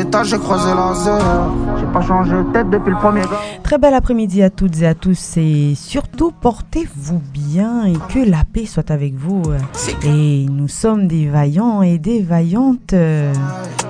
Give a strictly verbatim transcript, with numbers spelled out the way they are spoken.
étage, j'ai croisé la zère. J'ai pas changé de tête depuis le premier gars. Très bel après-midi à toutes et à tous et surtout portez-vous bien et que la paix soit avec vous. Et nous sommes des vaillants et des vaillantes.